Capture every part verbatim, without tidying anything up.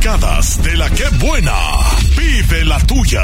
dedicadas de la que buena. Vive la tuya.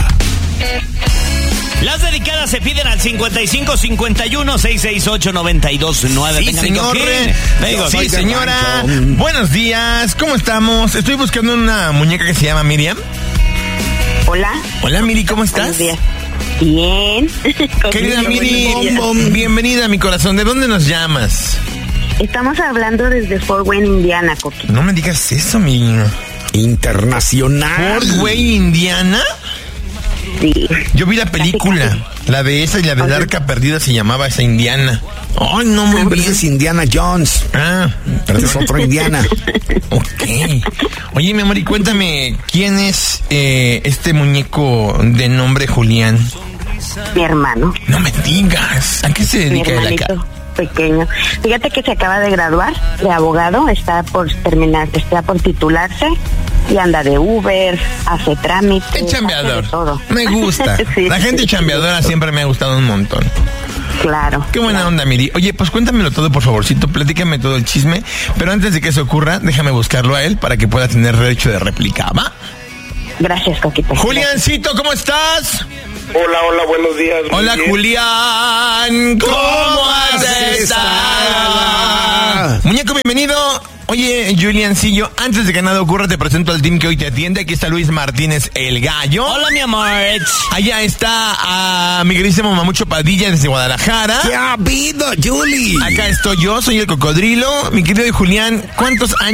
Las dedicadas se piden al cincuenta y cinco cincuenta y uno seiscientos sesenta y ocho noventa y dos nueve. Sí, señor. Venga, sí, señora. Buenos días. ¿Cómo estamos? Estoy buscando una muñeca que se llama Miriam. Hola. Hola, Miri, ¿cómo estás? Buenos días. Bien. Querida Miri, bienvenida a mi corazón. ¿De dónde nos llamas? Estamos hablando desde Fort Wayne, Indiana, Coqui. No me digas eso, mi... Internacional. ¿Fort Wayne, Indiana? Sí. Yo vi la película, la de esa y la del Arca Perdida se llamaba esa Indiana. Ay, no me Hombre, vi. ese es Indiana Jones. Ah, Pero ese es otro Indiana. ok. Oye, mi amor, y cuéntame, ¿quién es eh, este muñeco de nombre Julián? Mi hermano. No me digas. ¿A qué se Mi dedica él acá? hermanito pequeño. Fíjate que se acaba de graduar de abogado, está por terminar, está por titularse y anda de Uber, hace trámites. El chambeador. Hace de todo. Me gusta. Sí. La gente chambeadora siempre me ha gustado un montón. Claro. Qué buena claro. onda, Miri. Oye, pues cuéntamelo todo, por favorcito. Platícame todo el chisme. Pero antes de que eso ocurra, déjame buscarlo a él para que pueda tener derecho de réplica, ¿va? Gracias, Coquito. Juliancito, ¿cómo estás? Hola, hola, buenos días. Hola, bien. Julián. ¿Cómo has estado? Muñeco, bienvenido. Oye, Juliancillo, antes de que nada ocurra, te presento al team que hoy te atiende. Aquí está Luis Martínez, el gallo. Hola, mi amor. Allá está a mi queridísimo Mamucho Padilla desde Guadalajara. ¿Qué ha habido, Julie? Acá estoy yo, soy el cocodrilo. Mi querido Julián, ¿cuántos años